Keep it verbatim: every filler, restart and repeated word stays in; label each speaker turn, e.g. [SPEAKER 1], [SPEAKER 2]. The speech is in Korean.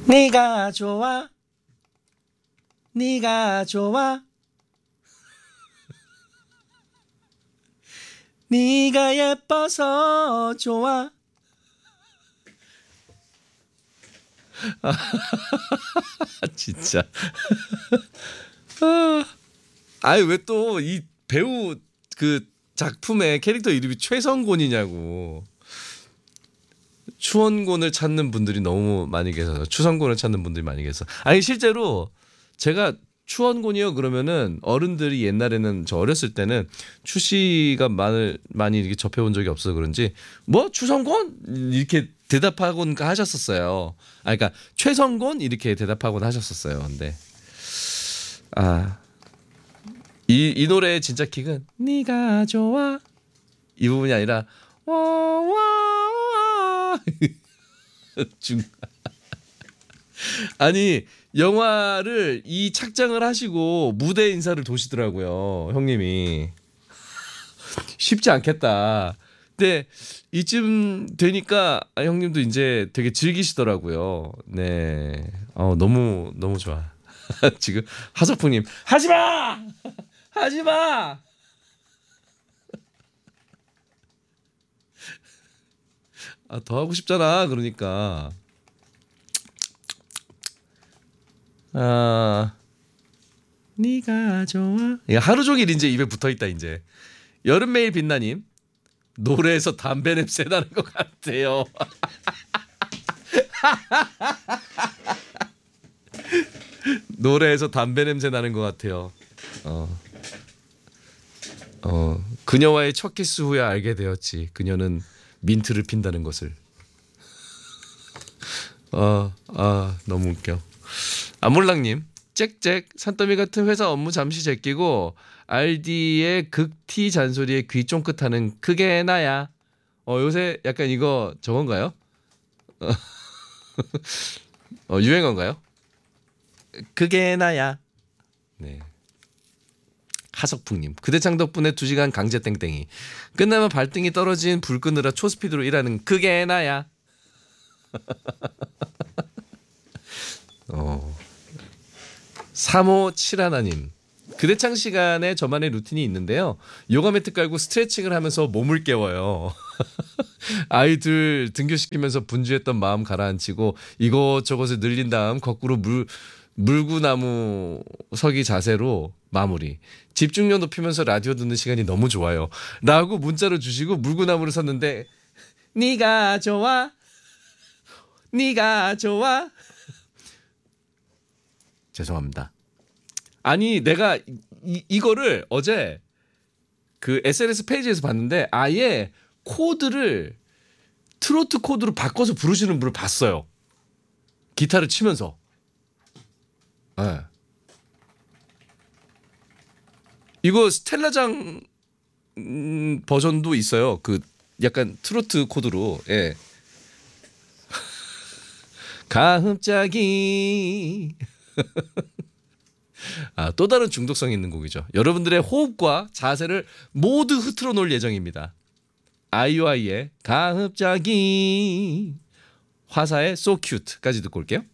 [SPEAKER 1] 네가 좋아 네가 좋아 네가 예뻐서 좋아. 진짜. 아니 왜 또 이 배우 그 작품의 캐릭터 이름이 최성곤이냐고. 추원곤을 찾는 분들이 너무 많이 계셔서 추성곤을 찾는 분들이 많이 계셔서 아니 실제로 제가 추원곤이요 그러면은 어른들이 옛날에는 저 어렸을 때는 추씨가 많이 많이 이렇게 접해본 적이 없어서 그런지 뭐 추성곤 이렇게 대답하곤 하셨었어요. 아 그러니까 최성곤 이렇게 대답하곤 하셨었어요. 근데 아 이 이 노래의 진짜 킥은 네가 좋아 이 부분이 아니라 와와 중 아니 영화를 이 착장을 하시고 무대 인사를 도시더라고요 형님이. 쉽지 않겠다. 근데 이쯤 되니까 형님도 이제 되게 즐기시더라고요. 네, 어, 너무 너무 좋아. 지금 하석풍님 하지마 하지마. 아, 더 하고 싶잖아. 그러니까 아 네가 좋아. 하루 종일 이제 입에 붙어 있다 이제. 여름 매일 빛나님 노래에서 담배 냄새 나는 것 같아요. 노래에서 담배 냄새 나는 것 같아요. 어, 어, 그녀와의 첫 키스 후에 알게 되었지. 그녀는 민트를 핀다는 것을. 아, 아 너무 웃겨. 아몰랑님 짹짹 산더미 같은 회사 업무 잠시 제끼고 알디의 극티 잔소리에 귀 쫑긋하는 그게 나야. 어 요새 약간 이거 저건가요? 어, 유행어인가요? 그게 나야. 네. 하석풍님 그대창 덕분에 두 시간 강제 땡땡이 끝나면 발등이 떨어진 불 끄느라 초스피드로 일하는 그게 나야. 어. 삼오칠하나님 그대창 시간에 저만의 루틴이 있는데요. 요가 매트 깔고 스트레칭을 하면서 몸을 깨워요. 아이들 등교시키면서 분주했던 마음 가라앉히고 이것저것을 늘린 다음 거꾸로 물 물구나무 서기 자세로 마무리. 집중력 높이면서 라디오 듣는 시간이 너무 좋아요. 라고 문자로 주시고 물구나무를 섰는데 네가 좋아 네가 좋아. 죄송합니다. 아니 내가 이, 이거를 어제 그 에스엔에스 페이지에서 봤는데 아예 코드를 트로트 코드로 바꿔서 부르시는 분을 봤어요. 기타를 치면서. 네. 이거 스텔라장 음, 버전도 있어요. 그 약간 트로트 코드로. 예. 가흡자기. 아, 또 다른 중독성 있는 곡이죠. 여러분들의 호흡과 자세를 모두 흐트러 놓을 예정입니다. 아이오아이의 가흡자기, 화사의 So Cute까지 듣고 올게요.